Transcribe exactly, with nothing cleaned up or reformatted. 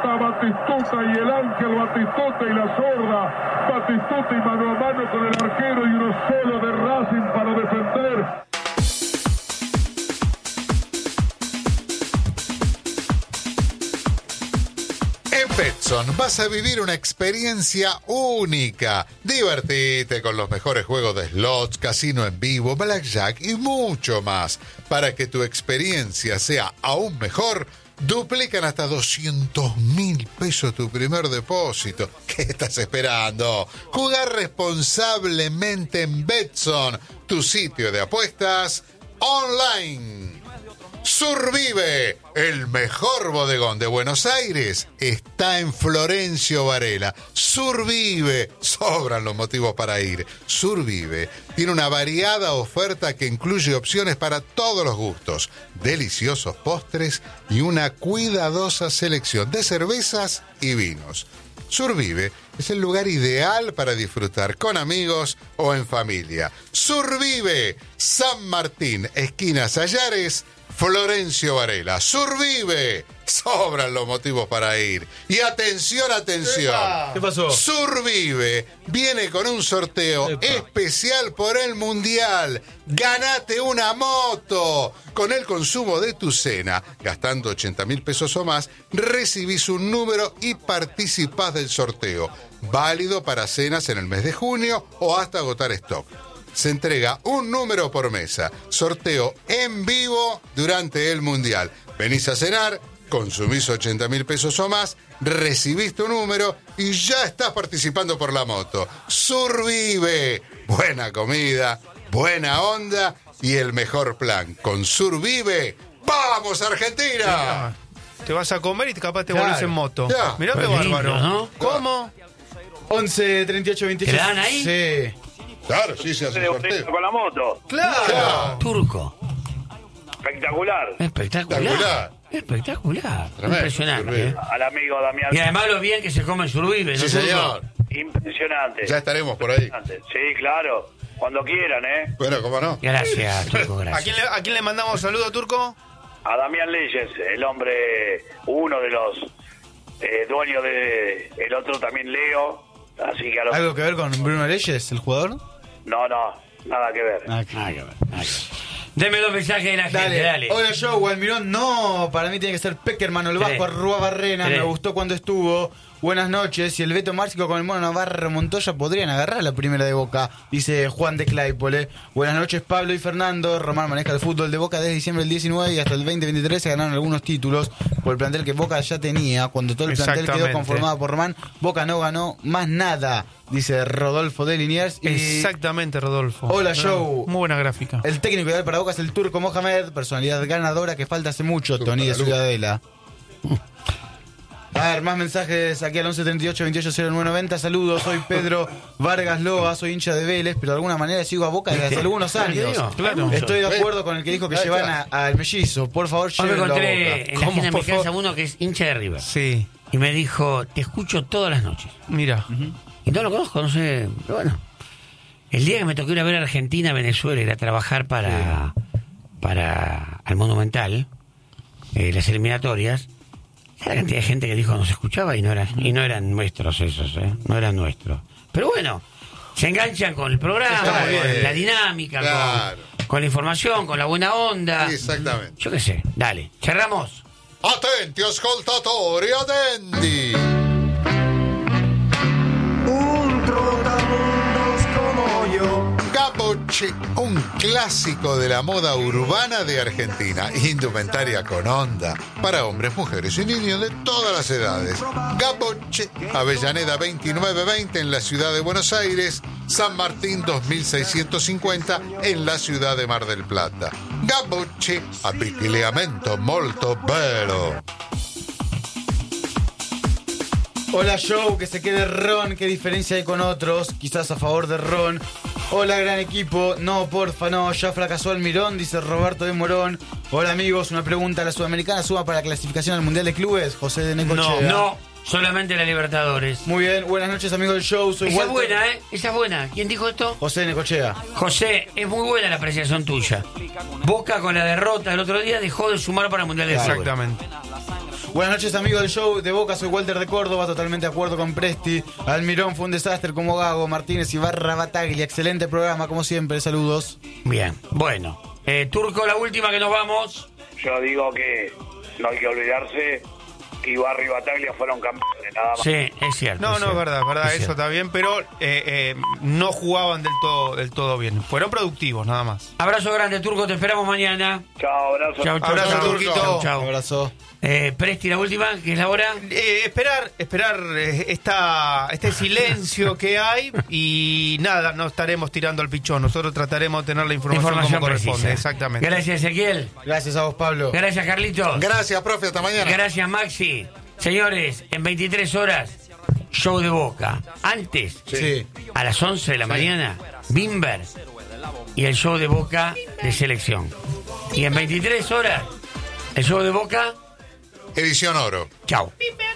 Pelota a Batistuta y el ángel Batistuta y la sorda. Batistuta y mano a mano con el arquero y uno solo de Racing para defender. En Betson vas a vivir una experiencia única. Divertite con los mejores juegos de slots, casino en vivo, blackjack y mucho más. Para que tu experiencia sea aún mejor, duplican hasta doscientos mil pesos tu primer depósito. ¿Qué estás esperando? Jugar responsablemente en Betson, tu sitio de apuestas online. Survive, el mejor bodegón de Buenos Aires, está en Florencio Varela. Survive, sobran los motivos para ir. Survive tiene una variada oferta que incluye opciones para todos los gustos, deliciosos postres y una cuidadosa selección de cervezas y vinos. Survive es el lugar ideal para disfrutar con amigos o en familia. Survive, San Martín, esquina Sayares, Florencio Varela. Survive, sobran los motivos para ir. Y atención, atención. ¿Qué pasó? Survive viene con un sorteo Epa. especial por el Mundial. Ganate una moto. Con el consumo de tu cena, gastando ochenta mil pesos o más, recibís un número y participás del sorteo. Válido para cenas en el mes de junio o hasta agotar stock. Se entrega un número por mesa. Sorteo en vivo durante el Mundial. Venís a cenar, consumís ochenta mil pesos o más, recibís tu número y ya estás participando por la moto. Survive. Buena comida, buena onda y el mejor plan. Con Survive, ¡vamos Argentina! Te vas a comer y capaz te Claro. volvés en moto. Ya. Mirá qué Qué lindo, bárbaro. ¿no? ¿Cómo? once, treinta y ocho, veintiocho. ¿Te la dan ahí? Sí. Claro, sí, se hace un sorteo. Con la moto. Claro. Turco. Espectacular. Espectacular. Espectacular. Espectacular. Tremendo, Impresionante. Survive. ¿eh? Al amigo Damián. Y además lo bien que se come el Survive, ¿no? Sí, señor. Impresionante. Ya estaremos por ahí. Sí, claro. Cuando quieran, ¿eh? Bueno, ¿cómo no? Gracias, Turco, ¿A gracias. quién, le, ¿A quién le mandamos saludo, Turco? A Damián Leyes, el hombre, uno de los eh, dueños de... El otro también Leo. Así que a los... ¿Algo que ver con Bruno Leyes, el jugador? No, no, nada que ver. Ah, Nada que ver, nada que ver. Deme dos mensajes de la gente, Dale, dale. Hola Joe, Almirón, no, para mí tiene que ser Peckerman o el Vasco Tres. Arrua Barrena, Tres. me gustó cuando estuvo. Buenas noches, y el Beto Márcico con el Mono Navarro Montoya podrían agarrar la primera de Boca, dice Juan de Claypole. Buenas noches Pablo y Fernando, Román maneja el fútbol de Boca desde diciembre del diecinueve y hasta el veinte veintitrés se ganaron algunos títulos por el plantel que Boca ya tenía. Cuando todo el plantel quedó Exactamente. conformado por Román, Boca no ganó más nada, dice Rodolfo de Liniers. Y Exactamente, Rodolfo. Hola, Ah, Joe. Muy buena gráfica. el técnico ideal para Boca es el turco Mohamed, personalidad ganadora que falta hace mucho, Turco Tony de Andaluz. Ciudadela. A ver, más mensajes aquí al once treinta y ocho, veintiocho, cero nueve noventa. Saludos, soy Pedro Vargas Loa, soy hincha de Vélez, pero de alguna manera sigo a Boca desde hace algunos Claro que años. digo, Claro. Estoy de acuerdo con el que dijo que Ahí llevan a- está. al mellizo. Por favor, Hoy me llévenlo a encontré Boca. en la ¿Cómo, esquina de mi por favor? casa uno que es hincha de River. Sí, Y me dijo, te escucho todas las noches. mira. Y no lo conozco, no sé, pero bueno. El día que me tocó ir a ver a Argentina, Venezuela, ir a trabajar para, para al Monumental, eh, las eliminatorias, la cantidad de gente que dijo no se escuchaba y no eran, y no eran nuestros esos, ¿eh? No eran nuestros. Pero bueno, se enganchan con el programa, Está con bien. la dinámica, Claro. con, con la información, con la buena onda. Sí, exactamente. Yo qué sé, dale, cerramos. Attenti ascoltatori, attendi. Un trotamundos como yo. Gabocci, un clásico de la moda urbana de Argentina. Indumentaria con onda para hombres, mujeres y niños de todas las edades. Gabocci, Avellaneda veintinueve veinte en la ciudad de Buenos Aires, San Martín dos mil seiscientos cincuenta en la ciudad de Mar del Plata. Gabocci, abbigliamento molto bello. Hola Joe, que se quede Ron, qué diferencia hay con otros, quizás a favor de Ron. Hola gran equipo, no porfa, no, ya fracasó Almirón, dice Roberto de Morón. Hola amigos, una pregunta, ¿la Sudamericana suma para la clasificación al Mundial de Clubes? José de Necochea. No, solamente la Libertadores. Muy bien, buenas noches amigos del show, soy Esa es Walter. buena, ¿eh? Esa es buena. ¿Quién dijo esto? José de Necochea. José, es muy buena la apreciación tuya. Boca con la derrota del otro día dejó de sumar para el Mundial de Fútbol. Exactamente. Buenas noches, amigos del show de Boca. Soy Walter de Córdoba, totalmente de acuerdo con Presti. Almirón fue un desastre como Gago. Martínez y Barra Bataglia, excelente programa, como siempre. Saludos. Bien, bueno. Eh, Turco, la última que nos vamos. Yo digo que no hay que olvidarse que Ibarra y Bataglia fueron campeones, nada más. Sí, es cierto. No, es no, cierto, es verdad, verdad, es eso cierto. está bien, pero eh, eh, no jugaban del todo, del todo bien. Fueron productivos, nada más. Abrazo grande, Turco, te esperamos mañana. Chao, abrazo. Chau, chau, Abrazo, chau. Turquito. Chau, chau. Abrazo. Eh, Presti, la última, que es la hora. Eh, esperar, esperar eh, esta, este silencio que hay y nada, no estaremos tirando al pichón. Nosotros trataremos de tener la información, Información como corresponde. precisa. Exactamente. Gracias, Ezequiel. Gracias a vos, Pablo. Gracias, Carlitos. Gracias, profe, hasta mañana. Gracias, Maxi. Señores, en veintitrés horas, show de Boca. Antes, Sí. a las once de la mañana, Bimber y el show de Boca de selección. Y en veintitrés horas, el show de Boca. Edición Oro. Chau. Pipe